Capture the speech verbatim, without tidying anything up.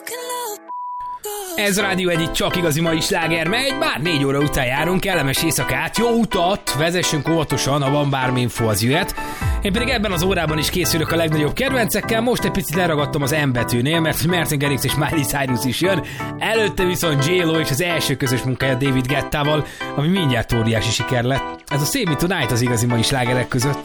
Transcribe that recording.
Ez Rádió egy csak igazi mai sláger megy, bár négy óra után járunk, kellemes éjszakát, jó utat, vezessünk óvatosan, ha van bármi info, az jöhet. Én pedig ebben az órában is készülök a legnagyobb kedvencekkel, most egy picit leragadtam az M betűnél, mert Martin Garrix és Miley Cyrus is jön, előtte viszont J-Lo és az első közös munkája David Guettával, ami mindjárt óriási siker lett. Ez a Save Me Tonight az igazi mai slágerek között.